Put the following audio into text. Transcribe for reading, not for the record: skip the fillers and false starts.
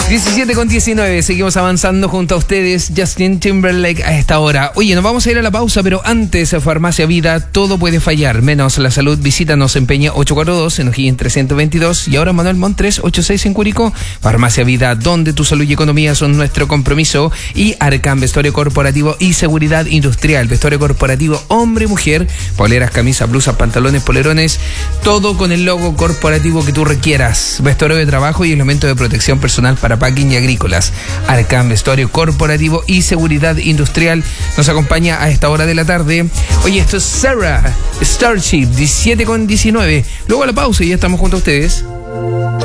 17:19, seguimos avanzando junto a ustedes. Justin Timberlake a esta hora. Oye, nos vamos a ir a la pausa, pero antes, Farmacia Vida, todo puede fallar, menos la salud. Visítanos en Peña 842, en O'Higgins 322 y ahora Manuel Montt 386 en Curicó. Farmacia Vida, donde tu salud y economía son nuestro compromiso. Y Arcam, vestuario corporativo y seguridad industrial. Vestuario corporativo hombre y mujer, poleras, camisas, blusas, pantalones, polerones, todo con el logo corporativo que tú requieras. Vestuario de trabajo y elemento de protección personal para packing y agrícolas. Arcam, vestuario corporativo y seguridad industrial, nos acompaña a esta hora de la tarde. Oye, esto es Sarah Starship, 17:19. Luego a la pausa y ya estamos junto a ustedes.